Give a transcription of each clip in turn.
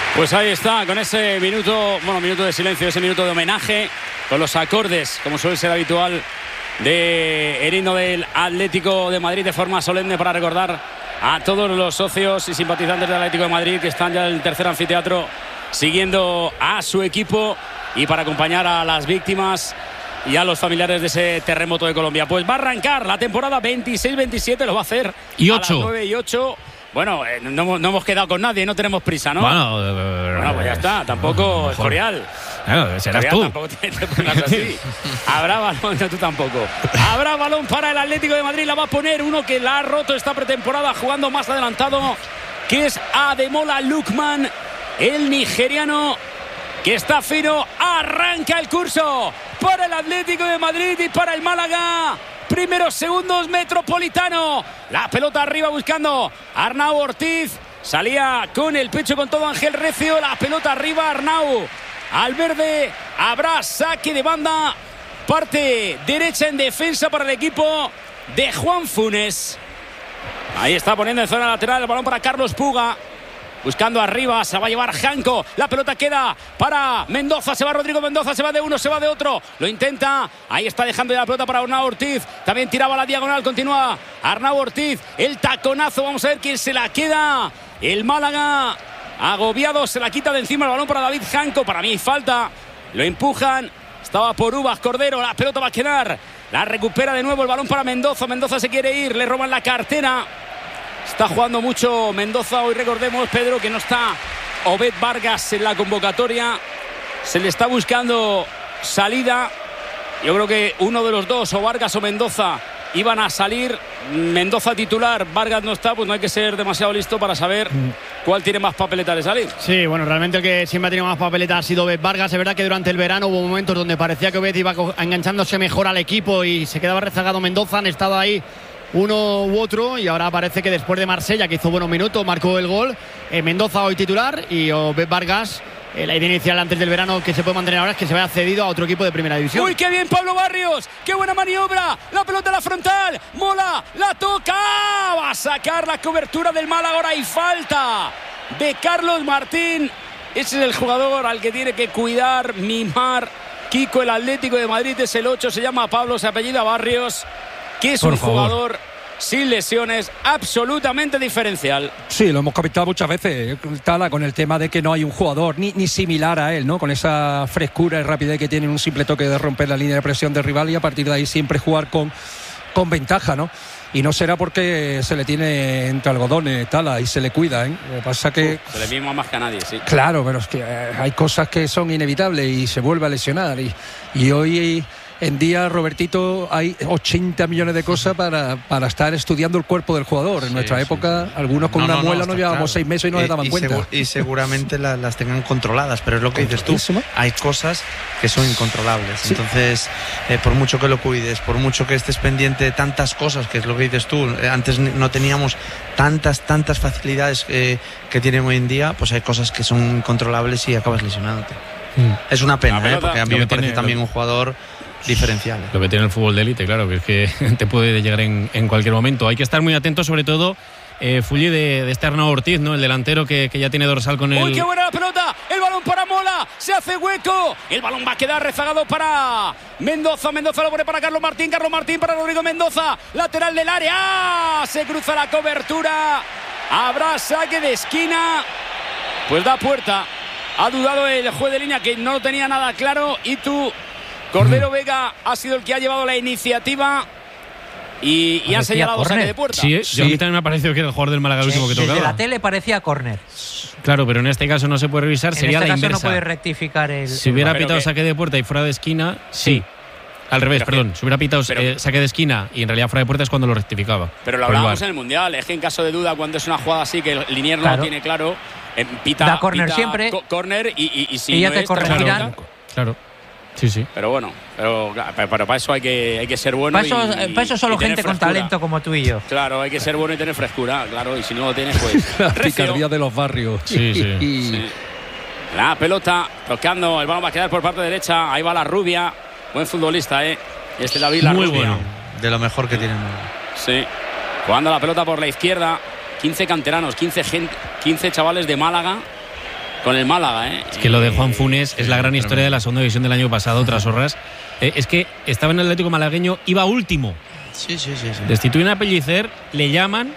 Pues ahí está, con ese minuto de silencio, ese minuto de homenaje, con los acordes, como suele ser habitual, del himno del Atlético de Madrid, de forma solemne, para recordar a todos los socios y simpatizantes del Atlético de Madrid que están ya en el tercer anfiteatro siguiendo a su equipo, y para acompañar a las víctimas y a los familiares de ese terremoto de Colombia. Pues va a arrancar la temporada 26-27, lo va a hacer y 8. A las 9 y 8. Bueno, no hemos quedado con nadie, no tenemos prisa, ¿no? Bueno, pues ya está, tampoco Escorial. Claro, serás tú. Tampoco te pongas así. Habrá balón, no, tú tampoco. Habrá balón para el Atlético de Madrid, la va a poner uno que la ha roto esta pretemporada jugando más adelantado, que es Ademola Lookman, el nigeriano, que está fino. Arranca el curso para el Atlético de Madrid y para el Málaga. Primeros segundos, Metropolitano. La pelota arriba buscando Arnau Ortiz. Salía con el pecho con todo Ángel Recio. La pelota arriba, Arnau al verde. Habrá saque de banda. Parte derecha en defensa para el equipo de Juan Funes. Ahí está poniendo en zona lateral el balón para Carlos Puga. Buscando arriba, se va a llevar Janko. La pelota queda para Mendoza. Se va Rodrigo Mendoza, se va de uno, se va de otro. Lo intenta. Ahí está dejando ya la pelota para Arnau Ortiz. También tiraba la diagonal, continúa Arnau Ortiz. El taconazo, vamos a ver quién se la queda. El Málaga, agobiado, se la quita de encima el balón para David Janko. Para mí falta. Lo empujan. Estaba por Uvas Cordero. La pelota va a quedar. La recupera de nuevo el balón para Mendoza. Mendoza se quiere ir. Le roban la cartera. Está jugando mucho Mendoza. Hoy recordemos, Pedro, que no está Obed Vargas en la convocatoria. Se le está buscando salida. Yo creo que uno de los dos, o Vargas o Mendoza, iban a salir. Mendoza titular, Vargas no está. Pues no hay que ser demasiado listo para saber cuál tiene más papeleta de salir. Sí, bueno, realmente el que siempre ha tenido más papeleta ha sido Obed Vargas. Es verdad que durante el verano hubo momentos donde parecía que Obed iba enganchándose mejor al equipo y se quedaba rezagado Mendoza. Han estado ahí uno u otro, y ahora parece que después de Marsella, que hizo buenos minutos, marcó el gol, Mendoza hoy titular, y Obed Vargas, la idea inicial antes del verano que se puede mantener ahora es que se vaya cedido a otro equipo de primera división. ¡Uy, qué bien Pablo Barrios! ¡Qué buena maniobra! La pelota a la frontal, Mola, la toca, va a sacar la cobertura del Málaga. Ahora hay falta de Carlos Martín. Ese es el jugador al que tiene que cuidar, mimar Kiko, el Atlético de Madrid. Es el 8, se llama Pablo, se apellida Barrios, que es un jugador sin lesiones, absolutamente diferencial. Sí, lo hemos comentado muchas veces, Tala, con el tema de que no hay un jugador ni similar a él, ¿no? Con esa frescura y rapidez que tiene, un simple toque de romper la línea de presión del rival y a partir de ahí siempre jugar con ventaja, ¿no? Y no será porque se le tiene entre algodones, Tala, y se le cuida, ¿eh? Lo que pasa que se le mima más que a nadie, sí. Claro, pero es que hay cosas que son inevitables y se vuelve a lesionar. Y hoy en día, Robertito, hay 80 millones de cosas para estar estudiando el cuerpo del jugador. En nuestra época, algunos con una muela nos llevábamos 6 meses y no le daban cuenta. Y seguramente las tengan controladas, pero es lo que dices tú. Hay cosas que son incontrolables. Sí. Entonces, por mucho que lo cuides, por mucho que estés pendiente de tantas cosas, que es lo que dices tú, antes no teníamos tantas facilidades que tienen hoy en día, pues hay cosas que son incontrolables y acabas lesionándote. Es una pena, porque a mí me parece también un jugador diferencial. Lo que tiene el fútbol de élite, claro, que es que te puede llegar en cualquier momento. Hay que estar muy atento, sobre todo, Fulli, de este Arnau Ortiz, ¿no? El delantero que ya tiene dorsal con él. ¡Uy, qué buena la pelota! El balón para Mola, se hace hueco. El balón va a quedar rezagado para Mendoza. Mendoza lo pone para Carlos Martín para Rodrigo Mendoza. Lateral del área. ¡Ah! Se cruza la cobertura. Habrá saque de esquina. Pues da puerta. Ha dudado el juez de línea, que no lo tenía nada claro. Y tú, Cordero Vega, ha sido el que ha llevado la iniciativa y han señalado saque de puerta. Sí, a mí también me ha parecido que era el jugador del Málaga el último que tocaba. Desde la tele parecía córner. Claro, pero en este caso no se puede revisar, sería la inversa. En este caso no puede rectificar el... Si hubiera pitado saque de puerta y fuera de esquina, sí. Al revés, perdón. Si hubiera pitado saque de esquina y en realidad fuera de puerta es cuando lo rectificaba. Pero lo hablábamos en el Mundial. Es que en caso de duda, cuando es una jugada así que el linier no lo tiene claro, da córner siempre. Córner y si y ya no te es, corregirán. Claro. Sí. Pero bueno, pero para eso hay que ser bueno. Para eso solo gente con talento como tú y yo. Claro, hay que ser bueno y tener frescura, claro, y si no lo tienes, pues... La picardía de los barrios. Sí. La pelota tocando, el balón va a quedar por parte derecha, ahí va la Rubia, buen futbolista, David La Rubia. Muy bueno. De lo mejor que tienen. Sí, jugando la pelota por la izquierda, 15 canteranos, 15 chavales de Málaga, con el Málaga. Es que lo de Juan Funes es la gran historia de la segunda división del año pasado, tras Horras. Es que estaba en el Atlético malagueño, iba último. Sí. Destituyen a Pellicer, le llaman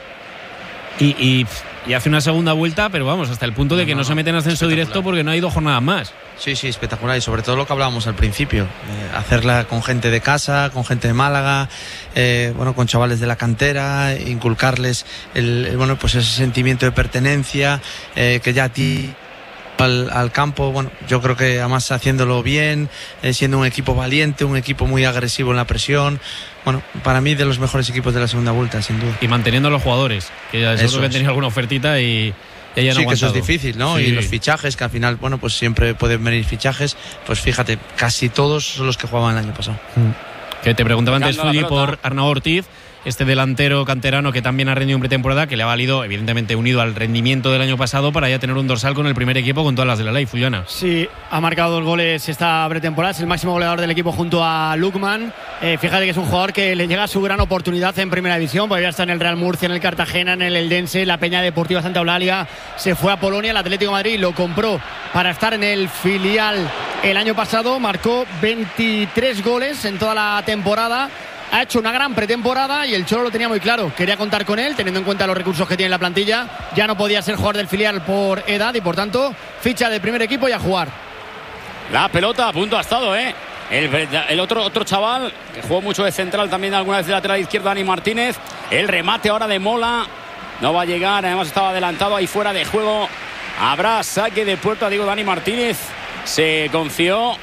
y hace una segunda vuelta, pero vamos, hasta el punto de que no se mete en ascenso directo porque no ha ido jornadas más. Sí, espectacular. Y sobre todo lo que hablábamos al principio, hacerla con gente de casa, con gente de Málaga, con chavales de la cantera, inculcarles pues ese sentimiento de pertenencia, que ya a ti al campo, yo creo que además haciéndolo bien, siendo un equipo valiente, un equipo muy agresivo en la presión. Para mí de los mejores equipos de la segunda vuelta, sin duda. Y manteniendo a los jugadores, que ya seguro que han tenido alguna ofertita y ella no sí, que eso es difícil, ¿no? Sí. Y los fichajes, que al final, pues siempre pueden venir fichajes, pues fíjate, casi todos son los que jugaban el año pasado. Que te preguntaba antes, Fulli, por Arnau Ortiz, este delantero canterano que también ha rendido en pretemporada, que le ha valido, evidentemente unido al rendimiento del año pasado, para ya tener un dorsal con el primer equipo con todas las de la ley, Fullana. Sí, ha marcado 2 goles esta pretemporada, es el máximo goleador del equipo junto a Lukman. Fíjate que es un jugador que le llega su gran oportunidad en primera división, porque ya está en el Real Murcia, en el Cartagena, en el Eldense, la Peña Deportiva Santa Eulalia, se fue a Polonia, el Atlético de Madrid lo compró para estar en el filial el año pasado, marcó 23 goles en toda la temporada. Ha hecho una gran pretemporada y el Cholo lo tenía muy claro. Quería contar con él, teniendo en cuenta los recursos que tiene la plantilla. Ya no podía ser jugador del filial por edad y, por tanto, ficha de primer equipo y a jugar. La pelota a punto ha estado, el otro chaval que jugó mucho de central, también alguna vez de lateral izquierdo, Dani Martínez. El remate ahora de Mola. No va a llegar, además estaba adelantado ahí fuera de juego. Habrá saque de puerta, digo, Dani Martínez. Se confió.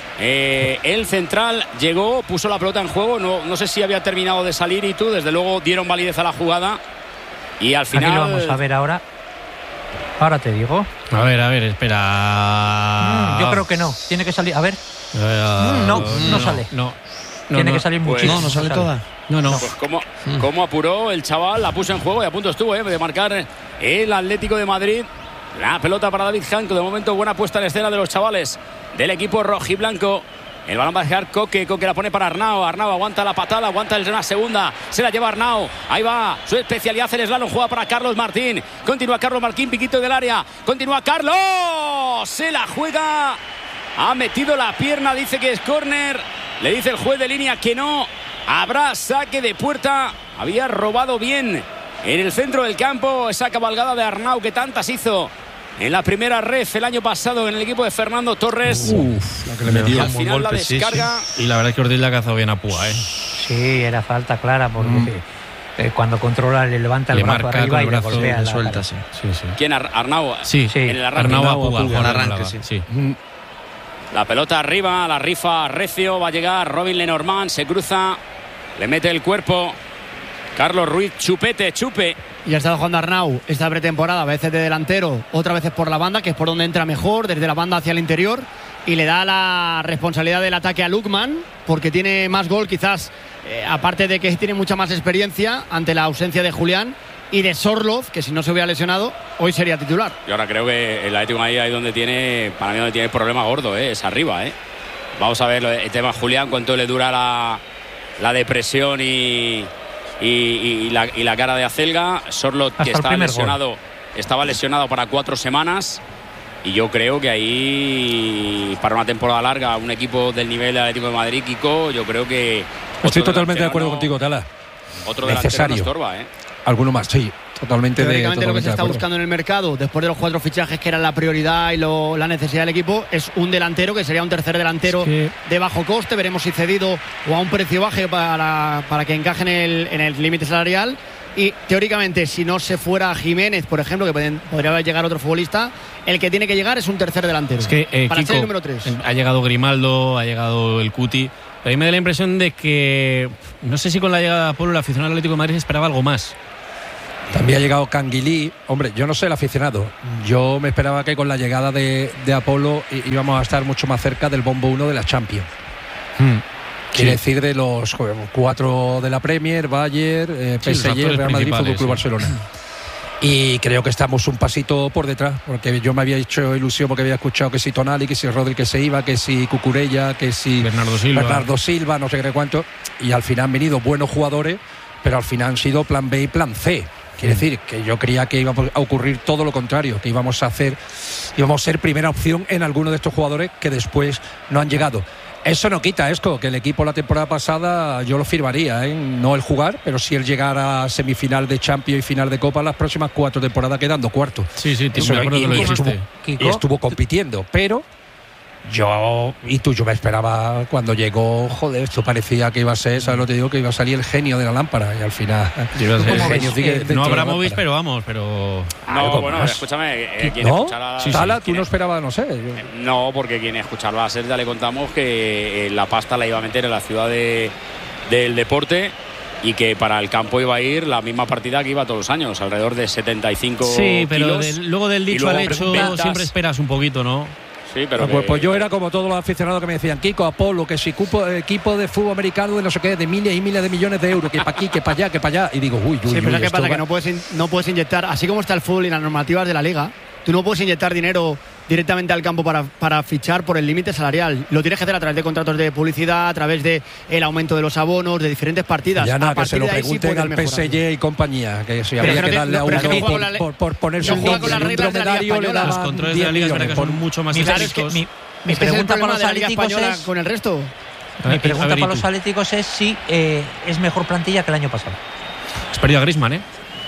El central llegó, puso la pelota en juego, no sé si había terminado de salir y desde luego dieron validez a la jugada y al final... Aquí lo vamos a ver ahora te digo. A ver, espera. Yo creo que no, tiene que salir, a ver. No sale. Tiene que salir muchísimo. No sale toda. No. Pues cómo apuró el chaval, la puso en juego y a punto estuvo de marcar el Atlético de Madrid. La pelota para David Janko, de momento buena puesta en escena de los chavales del equipo rojiblanco. El balón va a dejar Coque la pone para Arnau aguanta la patada, aguanta una segunda, se la lleva Arnau, ahí va, su especialidad el slalom, juega para Carlos Martín, continúa Carlos Martín, piquito del área, continúa Carlos, se la juega, ha metido la pierna, dice que es córner, le dice el juez de línea que no, habrá saque de puerta, había robado bien en el centro del campo esa cabalgada de Arnau que tantas hizo en la primera ref el año pasado en el equipo de Fernando Torres. La que le metió. Y al final la descarga. Sí. Y la verdad es que Ortiz la ha cazado bien a púa, Sí, era falta clara porque cuando controla le levanta el brazo arriba y le golpea, suelta, sí. ¿Quién? Arnau. Sí. En el arranque. Arnau a púa, al arranque, sí. La pelota arriba, la rifa recio, va a llegar Robin Lenormand, se cruza, le mete el cuerpo. Carlos Ruiz, chupe. Y ha estado jugando Arnau esta pretemporada, a veces de delantero, otras veces por la banda, que es por donde entra mejor, desde la banda hacia el interior, y le da la responsabilidad del ataque a Lukman, porque tiene más gol quizás, aparte de que tiene mucha más experiencia ante la ausencia de Julián y de Sorloz, que si no se hubiera lesionado, hoy sería titular. Y ahora creo que el Atlético ahí donde tiene, para mí donde tiene el problema gordo, es arriba, Vamos a ver el tema Julián, cuánto le dura la depresión y la cara de Acelga. Sorloth, que estaba lesionado para 4 semanas, y yo creo que ahí para una temporada larga un equipo del nivel del Atlético de Madrid, Kiko, yo creo que estoy totalmente de acuerdo contigo, Tala. Otro delantero no estorba, Alguno más, sí. Totalmente lo que se está buscando en el mercado, después de los 4 fichajes que eran la prioridad y la necesidad del equipo, es un delantero que sería un tercer delantero de bajo coste. Veremos si cedido o a un precio bajo para que encaje en el límite salarial. Y teóricamente, si no se fuera Jiménez, por ejemplo, que podría llegar otro futbolista, el que tiene que llegar es un tercer delantero. Es que, para Kiko, ser el número 3. Ha llegado Grimaldo, ha llegado el Cuti. Pero a mí me da la impresión de que, no sé si con la llegada de Apolo, el aficionado del Atlético de Madrid esperaba algo más. También ha llegado Canguilí. Hombre, yo no sé el aficionado. Yo me esperaba que con la llegada de Apolo íbamos a estar mucho más cerca del bombo 1 de la Champions. Quiere decir de los 4 de la Premier, Bayern, PSG, Real Madrid, Fútbol Club Barcelona. Y creo que estamos un pasito por detrás, porque yo me había hecho ilusión porque había escuchado que si Tonali, que si Rodri que se iba, que si Cucurella, que si Bernardo Silva, no sé qué cuánto. Y al final han venido buenos jugadores, pero al final han sido plan B y plan C. Quiere decir que yo creía que iba a ocurrir todo lo contrario, que íbamos a ser primera opción en alguno de estos jugadores que después no han llegado. Eso no quita, Esco, que el equipo la temporada pasada yo lo firmaría, no el jugar, pero sí el llegar a semifinal de Champions y final de Copa las próximas 4 temporadas quedando cuarto. Sí, me acuerdo que lo dijiste. Y estuvo compitiendo, pero yo me esperaba cuando llegó, joder, esto parecía que iba a ser, ¿sabes lo que te digo? Que iba a salir el genio de la lámpara y al final no habrá móvil, pero vamos, pero escúchame, quien ¿no? Tala, tú no esperabas, no sé. No, porque quien escucharlo a ser, ya le contamos que la pasta la iba a meter en la ciudad del deporte y que para el campo iba a ir la misma partida que iba todos los años, alrededor de 75 sí, pero kilos, luego del dicho al hecho siempre esperas un poquito, ¿no? Sí, pero pues yo era como todos los aficionados que me decían, Kiko, Apolo, que si equipo de fútbol americano de no sé qué, de miles y miles de millones de euros, que para aquí, que para allá, y digo, uy. Sí, pero ¿qué pasa? Que no puedes inyectar, así como está el fútbol y las normativas de la liga, tú no puedes inyectar dinero directamente al campo para fichar por el límite salarial. Lo tienes que hacer a través de contratos de publicidad, a través de el aumento de los abonos, de diferentes partidas. Ya nada, que se lo pregunten al PSG y compañía, que si habría que darle a uno por ponerse un dromedario, le daban los controles de la liga que son mucho más estrictos. Mi pregunta para los atléticos es con el resto. Mi pregunta para los atléticos es si es mejor plantilla que el año pasado. Has perdido a Griezmann,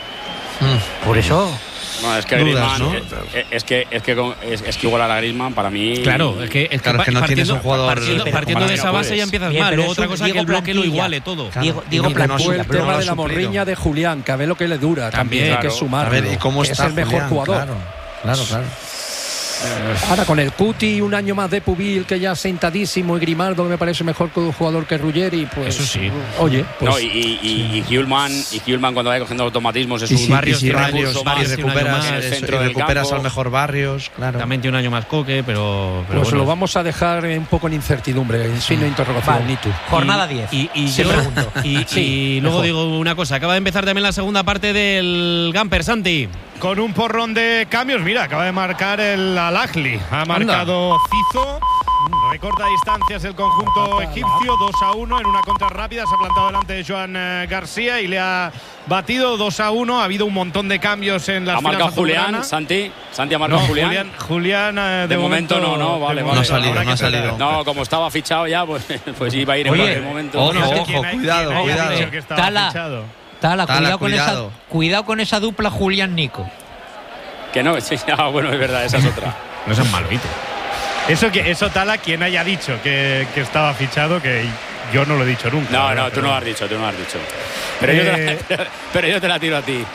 Por eso. No, es que Griezmann, ¿no? es que igualar a Griezmann para mí. Claro, es que no tienes un jugador. Partiendo de esa base ya empiezas mal. Luego otra cosa es que el bloque lo iguale todo. Digo plantilla. El tema de la morriña de Julián, que a ver lo que le dura. También hay que sumar. A ver, ¿y cómo está es el mejor jugador. Claro. Ahora con el Cuti, un año más de Pubil, que ya sentadísimo, y Grimaldo, que me parece mejor jugador que Ruggeri, pues eso sí. Oye, pues, no, y Hjulman cuando vaya cogiendo automatismos en sus Barrios recuperas al mejor Barrios, claro. También tiene un año más Coque, pero pues bueno, lo vamos a dejar un poco en incertidumbre, en signo de interrogación. Vale. Jornada 10. Y luego digo una cosa, acaba de empezar también la segunda parte del Gamper, Santi. Con un porrón de cambios, mira, acaba de marcar el Al-Ahly. Ha marcado Cizo. Recorta distancias el conjunto egipcio, 2-1 en una contra rápida. Se ha plantado delante de Joan García y le ha batido 2-1. Ha habido un montón de cambios en las filas. ¿Ha marcado Julián, Santi ha marcado Julián? Julián de momento no, vale. No ha salido. No, como estaba fichado ya, pues iba a ir en cualquier momento. Ojo, cuidado. Tala, cuidado con esa dupla Julián-Nico. Que no, sí, bueno, es verdad, esa es otra. No sean malvito. Eso Tala, quien haya dicho que estaba fichado, que yo no lo he dicho nunca. No, tú no lo has dicho. Pero yo te la tiro a ti.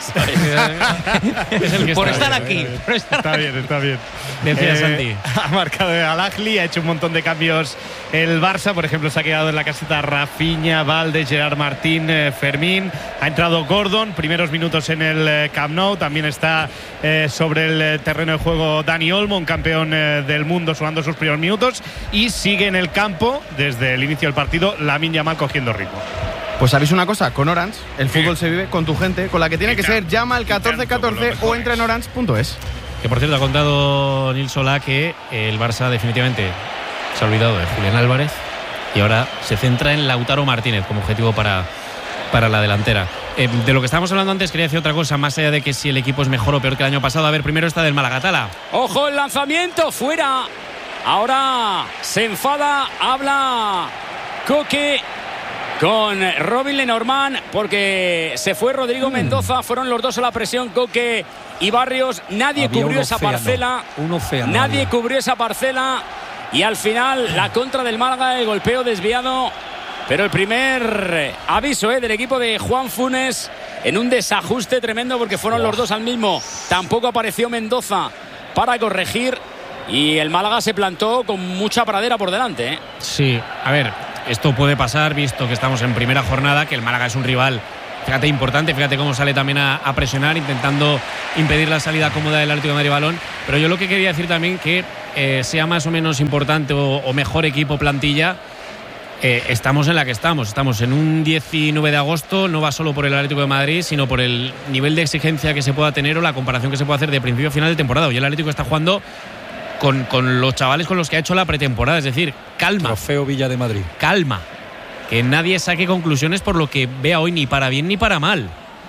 Es el que por está estar bien. aquí. Está bien. Decía Santi. Ha marcado Al-Ahly, ha hecho un montón de cambios el Barça. Por ejemplo, se ha quedado en la caseta Rafinha, Valde, Gerard Martín, Fermín. Ha entrado Gordon, primeros minutos en el Camp Nou. También está sobre el terreno de juego Dani Olmo, un campeón del mundo, sumando sus primeros minutos. Y sigue en el campo, desde el inicio del partido, Lamine Yamal cogiendo ritmo. Pues sabéis una cosa, con Orange el fútbol se vive con tu gente, con la que tiene que ser. Llama al 1414 o entra en orange.es. Que por cierto ha contado Nils Solá que el Barça definitivamente se ha olvidado de Julián Álvarez y ahora se centra en Lautaro Martínez como objetivo para la delantera. De lo que estábamos hablando antes quería decir otra cosa, más allá de que si el equipo es mejor o peor que el año pasado. A ver, primero está del Málaga, Tala. ¡Ojo, el lanzamiento! ¡Fuera! Ahora se enfada, habla Coque con Robin Lenormand porque se fue Rodrigo Mendoza. Fueron los dos a la presión, Coque y Barrios. Nadie cubrió esa parcela. Nadie cubrió esa parcela. Y al final la contra del Málaga, el golpeo desviado. Pero el primer aviso del equipo de Juan Funes en un desajuste tremendo porque fueron los dos al mismo. Tampoco apareció Mendoza para corregir. Y el Málaga se plantó con mucha pradera por delante. Sí, a ver, esto puede pasar visto que estamos en primera jornada, que el Málaga es un rival, fíjate, importante. Fíjate cómo sale también a presionar, intentando impedir la salida cómoda del Atlético de Madrid balón. Pero yo lo que quería decir también que sea más o menos importante o mejor equipo plantilla, estamos en la que estamos en un 19 de agosto. No va solo por el Atlético de Madrid, sino por el nivel de exigencia que se pueda tener o la comparación que se puede hacer de principio a final de temporada. Hoy el Atlético está jugando con los chavales con los que ha hecho la pretemporada. Es decir, calma. Trofeo Villa de Madrid. Calma. Que nadie saque conclusiones por lo que vea hoy, ni para bien ni para mal.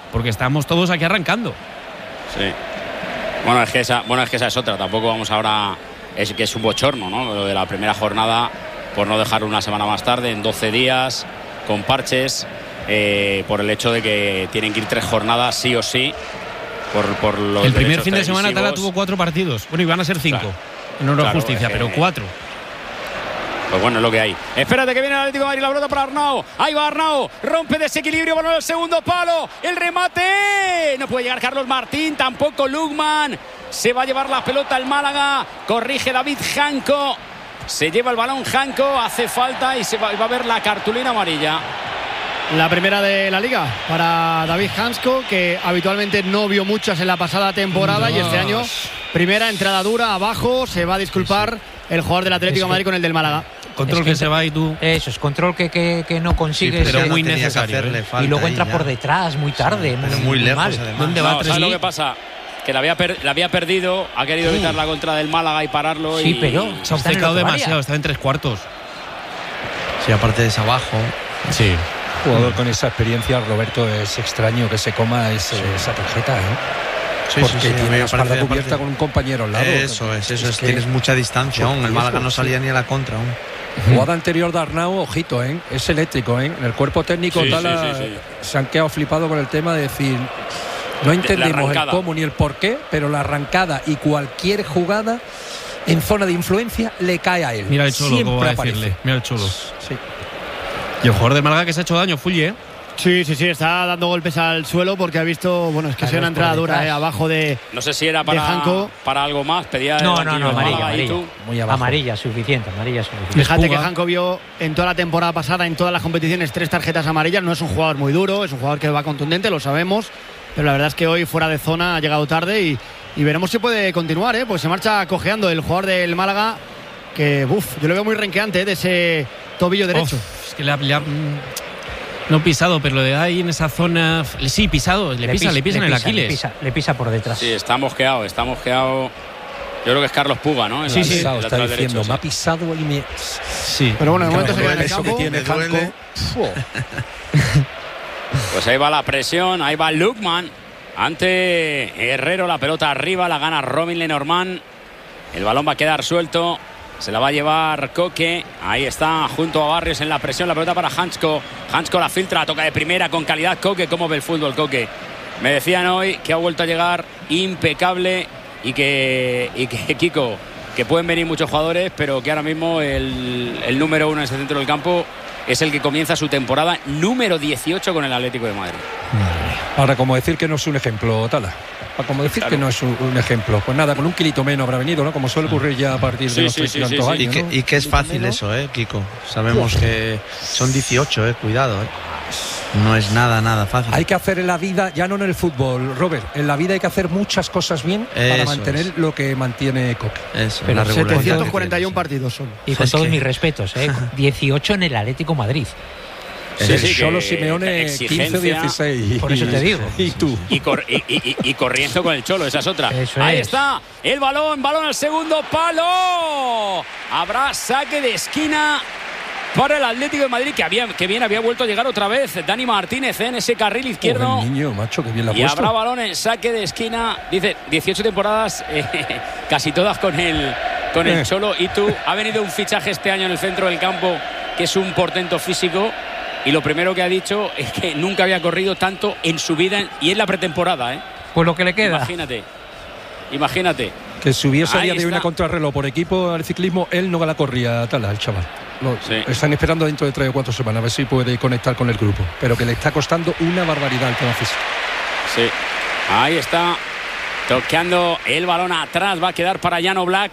porque estamos todos aquí arrancando. Sí. Bueno, es que esa es otra. Tampoco vamos ahora. Es que es un bochorno, ¿no? Lo de la primera jornada, por no dejarlo una semana más tarde, en 12 días, con parches, por el hecho de que tienen que ir 3 jornadas sí o sí. Por los el primer fin de semana Tala tuvo 4 partidos. Bueno, iban a ser 5. Claro. No es justicia, pero 4. Pues bueno, es lo que hay. Espérate que viene el Atlético de Madrid, la pelota para Arnau. Ahí va Arnau, rompe desequilibrio, balón al segundo palo. El remate. No puede llegar Carlos Martín, tampoco Lukman. Se va a llevar la pelota el Málaga. Corrige David Janko. Se lleva el balón Janko, hace falta y va a ver la cartulina amarilla. La primera de la Liga para David Janko, que habitualmente no vio muchas en la pasada temporada y este año primera entrada dura abajo. Se va a disculpar el jugador del Atlético de Madrid con el del Málaga. Control que se va y tú. Eso es control que no consigues. Sí, pero muy necesario. Y luego entra por detrás, muy tarde. Pero muy lejos, mal. además. ¿Dónde va? ¿Sabes lo que pasa? Que la había perdido, ha querido evitar la contra del Málaga y pararlo. Sí, pero se ha obcecado demasiado, está en 3/4. Sí, aparte es abajo. Sí. Jugador con esa experiencia, Roberto, es extraño que se coma esa tarjeta, Sí, porque sí, tiene la espalda cubierta con un compañero al lado. Eso es. Tienes mucha distancia aún. El Málaga no salía ni a la contra aún. Jugada anterior de Arnau, ojito, es eléctrico, En el cuerpo técnico se han quedado flipados con el tema de decir, no entendemos el cómo ni el por qué, pero la arrancada y cualquier jugada en zona de influencia le cae a él. Mira el Cholo, Siempre como va a aparece. decirle. Mira el Cholo. Sí. Y el jugador de Málaga que se ha hecho daño, Fulli, Sí, está dando golpes al suelo porque ha visto, es que ha sido una entrada dura abajo de. No sé si era para algo más, pedía. No, amarilla. Muy abajo. Amarilla suficiente. Fíjate que Janko vio en toda la temporada pasada, en todas las competiciones, 3 tarjetas amarillas. No es un jugador muy duro, es un jugador que va contundente, lo sabemos. Pero la verdad es que hoy fuera de zona ha llegado tarde y veremos si puede continuar, Pues se marcha cojeando el jugador del Málaga, que yo lo veo muy renqueante de ese tobillo derecho. Es que le ha no pisado, pero lo de ahí en esa zona. Sí, pisado, le pisa en el Aquiles. Le pisa por detrás. Sí, está mosqueado. Yo creo que es Carlos Puga, ¿no? Sí, está diciendo, derecho, me ha pisado y me. Sí. Pero bueno, de momento se queda en el eso campo. que tiene Janko. Pues ahí va la presión, ahí va Lukman. Ante Herrero, la pelota arriba, la gana Robin Lenormand. El balón va a quedar suelto. Se la va a llevar Coque. Ahí está, junto a Barrios en la presión. La pelota para Janko. Janko la filtra, toca de primera con calidad. Coque, ¿cómo ve el fútbol, Coque? Me decían hoy que ha vuelto a llegar impecable y que Kiko, que pueden venir muchos jugadores, pero que ahora mismo el número 1 en ese centro del campo es el que comienza su temporada número 18 con el Atlético de Madrid. Ahora, como decir que no es un ejemplo, Tala. Como decir que no es un ejemplo. Pues nada, con un kilito menos habrá venido, ¿no? Como suele ocurrir ya a partir de los 30 años. Y que es fácil eso, Kiko. Sabemos que son 18, cuidado, No es nada fácil. Hay que hacer en la vida, ya no en el fútbol, Robert, en la vida hay que hacer muchas cosas bien para mantener lo que mantiene Coque. Eso, pero 741 partidos son. Y con todos mis respetos, 18 en el Atlético Madrid. Solo Simeone 15 o 16. Por eso te digo. Y tú. Y corriendo con el Cholo, esa es otra. Ahí está el balón al segundo palo. Habrá saque de esquina para el Atlético de Madrid, que bien había vuelto a llegar otra vez Dani Martínez en ese carril izquierdo. Niño, macho, que bien la ha y puesto. Habrá balón en saque de esquina. Dice 18 temporadas, casi todas con el Cholo. Y tú, ha venido un fichaje este año en el centro del campo que es un portento físico. Y lo primero que ha dicho es que nunca había corrido tanto en su vida y en la pretemporada, Pues lo que le queda. Imagínate. Que si hubiese a día de una contrarreloj por equipo al ciclismo, él no la corría, Tala, el chaval. Están esperando dentro de 3 o 4 semanas a ver si puede conectar con el grupo. Pero que le está costando una barbaridad el tema físico. Sí. Ahí está. Toqueando el balón atrás. Va a quedar para Jan Oblak.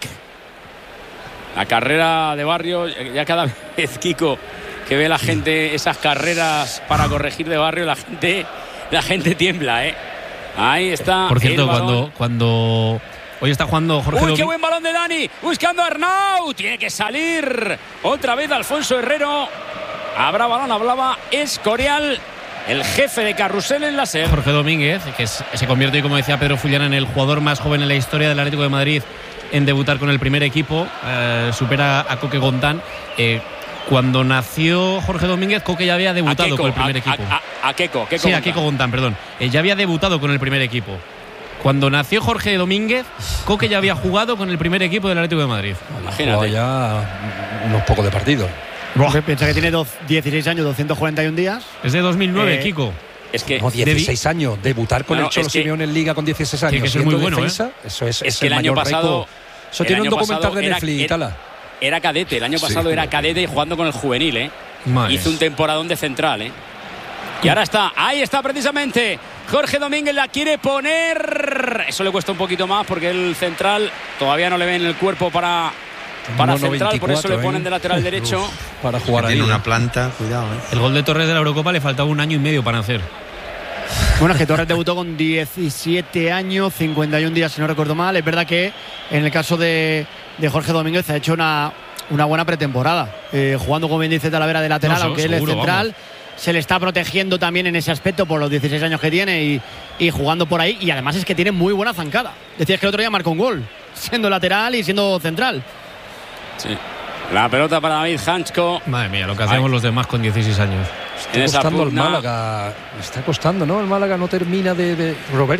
La carrera de Barrio. Ya cada vez, Kiko, que ve la gente esas carreras para corregir de Barrio, la gente tiembla, Ahí está. Por cierto, cuando hoy está jugando Jorge Domínguez. ¡Qué buen balón de Dani! Buscando a Arnau. Tiene que salir otra vez Alfonso Herrero. Habrá balón, hablaba Escorial, el jefe de carrusel en la SER. Jorge Domínguez, que se convierte, como decía Pedro Fullana, en el jugador más joven en la historia del Atlético de Madrid en debutar con el primer equipo. Supera a Coque Gontán. Cuando nació Jorge Domínguez, Coque ya había debutado con el primer equipo. A Keko Gonzán, perdón. Ya había debutado con el primer equipo. Cuando nació Jorge Domínguez, Coque ya había jugado con el primer equipo del Atlético de Madrid. Imagínate. Ya unos pocos de partidos. Piensa que tiene 16 años, 241 días. Es de 2009, Kiko. Es que 16 años, debutar con el Cholo Simeone en Liga con 16 años. Sí, que eso es muy bueno, defensa, eso es que el año pasado. Eso tiene un documental de Netflix, Era cadete, el año pasado era cadete y jugando con el juvenil, Hizo un temporadón de central, Y ahora ahí está precisamente. Jorge Domínguez la quiere poner. Eso le cuesta un poquito más porque el central todavía no le ven el cuerpo para central, 24, por eso le ponen de lateral derecho. Para jugar ahí. Tiene una planta, cuidado. El gol de Torres de la Eurocopa le faltaba 1 año y medio para hacer. Bueno, es que Torres debutó con 17 años, 51 días, si no recuerdo mal. Es verdad que en el caso de Jorge Domínguez ha hecho una buena pretemporada. Jugando, como bien dice Talavera, de lateral, aunque él es central. Se le está protegiendo también en ese aspecto por los 16 años que tiene y jugando por ahí. Y además es que tiene muy buena zancada. Decías que el otro día marcó un gol, siendo lateral y siendo central. Sí. La pelota para David Hanchko. Madre mía, lo que hacemos los demás con 16 años. Está costando el Málaga. Está costando, ¿no? El Málaga no termina de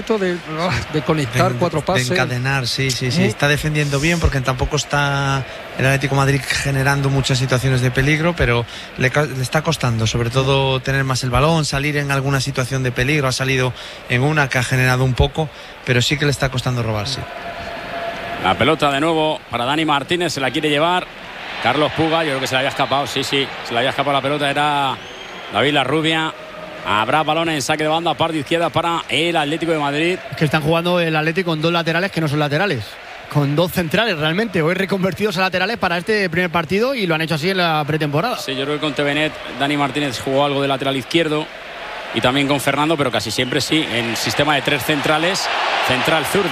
conectar 4 pases. De encadenar, sí. Está defendiendo bien porque tampoco está el Atlético de Madrid generando muchas situaciones de peligro, pero le está costando, sobre todo tener más el balón, salir en alguna situación de peligro. Ha salido en una que ha generado un poco, pero sí que le está costando robarse. La pelota de nuevo para Dani Martínez, se la quiere llevar Carlos Puga. Yo creo que se le había escapado, se le había escapado la pelota, era David Larrubia. Habrá balón en saque de banda, parte izquierda para el Atlético de Madrid. Es que están jugando el Atlético con 2 laterales que no son laterales, con 2 centrales realmente, hoy reconvertidos a laterales para este primer partido, y lo han hecho así en la pretemporada. Sí, yo creo que con Tevenet Dani Martínez jugó algo de lateral izquierdo y también con Fernando, pero casi siempre en sistema de 3 centrales, central zurdo.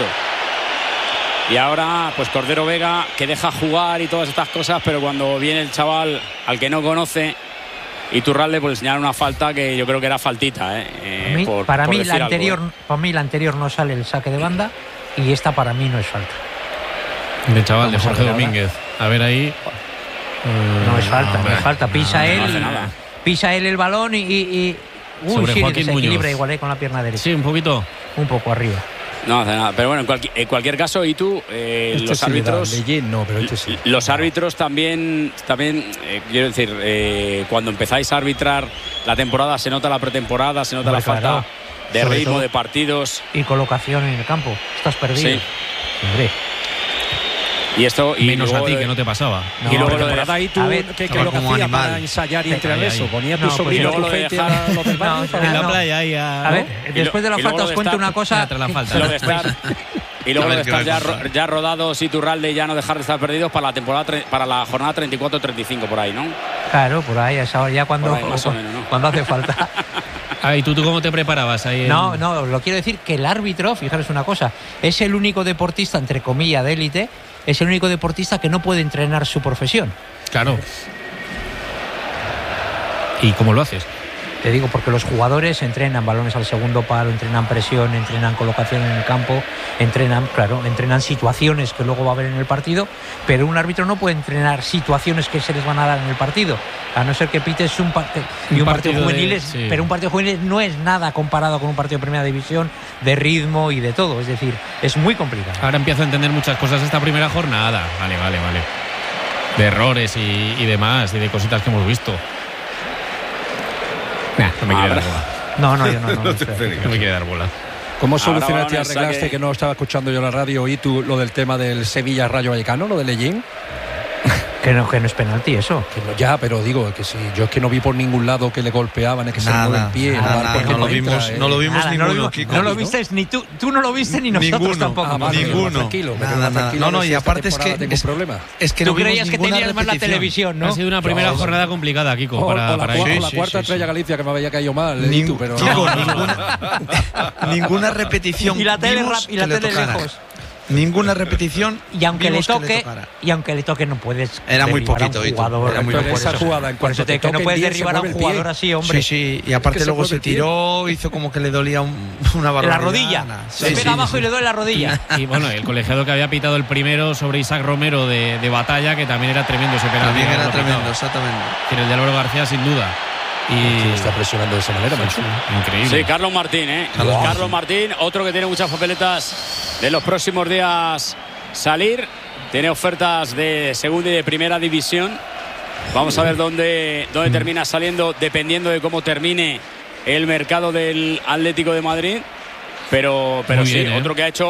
Y ahora pues Cordero Vega, que deja jugar y todas estas cosas, pero cuando viene el chaval al que no conoce, Iturralde, pues señala una falta que yo creo que era faltita. Para mí la anterior no sale el saque de banda y esta para mí no es falta. De chaval, de Jorge Domínguez. A ver ahí. No es falta, Pisa él el balón y sobre Joaquín se Muñoz. Equilibra igual con la pierna derecha. Sí, un poquito. Un poco arriba. No hace nada, pero bueno, en cualquier caso, y tú, los árbitros. Los árbitros también quiero decir, cuando empezáis a arbitrar la temporada, se nota la pretemporada, se nota la falta de ritmo de partidos. Y colocación en el campo. Estás perdido. Sí. Hombre. Y menos a ti, que no te pasaba. No, y luego lo de ahí tú, ¿qué es lo que hacías para ensayar y entrenar eso? Ponías tu sobrino, tu gente a los del barrio. En la playa ahí a ver, después de la falta os cuento una cosa. Tras la falta. Y luego de estar ya rodados Iturralde y ya no dejar de estar perdidos para la temporada, para la jornada 34-35 por ahí, ¿no? Claro, por ahí, ya cuando menos, ¿no? Cuando hace falta. ¿Y tú cómo te preparabas ahí? No, lo quiero decir que el árbitro, fijaros una cosa, es el único deportista, entre comillas, de élite, es el único deportista que no puede entrenar su profesión. Claro. ¿Y cómo lo haces? Te digo, porque los jugadores entrenan balones al segundo palo, entrenan presión, entrenan colocación en el campo, entrenan situaciones que luego va a haber en el partido, pero un árbitro no puede entrenar situaciones que se les van a dar en el partido, a no ser que pites un partido juvenil, pero un partido juvenil no es nada comparado con un partido de primera división, de ritmo y de todo, es decir, es muy complicado. Ahora empiezo a entender muchas cosas esta primera jornada. Vale. De errores y demás, y de cositas que hemos visto. No me quiere dar bola. No, yo no. No me quiere dar bola. ¿Cómo solucionaste y arreglaste, que no estaba escuchando yo la radio, y tú, lo del tema del Sevilla Rayo Vallecano, lo de Lellín? Que no es penalti eso. Que no, ya, pero digo que si yo es que no vi por ningún lado que le golpeaban, es que se le mueve el pie. No lo vimos ninguno. No lo viste ni tú no lo viste ni nosotros tampoco. Ninguno. Tranquilo. No, y aparte es que tú creías que tenías más la televisión, ¿no? Ha sido una primera jornada complicada, Kiko, para la cuarta estrella Galicia, que me había caído mal. Pero ninguna repetición. Y la tele lejos. Ninguna repetición. Y aunque le toque no puedes. Era muy poquito. Era muy poquito. Esa jugada, en cuanto te no puedes derribar a un jugador así, hombre. Sí. Y aparte luego se tiró, hizo como que le dolía una barbaridad. La rodilla. Se pega abajo y le duele la rodilla. Y bueno, el colegiado que había pitado el primero sobre Isaac Romero de Batalla, que también era tremendo ese penalti. También era tremendo, exactamente. Pero el de Álvaro García, sin duda. Y está presionando de esa manera, macho. Increíble. Sí, Carlos Martín, Carlos Martín, otro que tiene muchas papeletas de los próximos días salir. Tiene ofertas de segunda y de primera división. Vamos a ver dónde termina saliendo, dependiendo de cómo termine el mercado del Atlético de Madrid. Pero sí, otro que ha hecho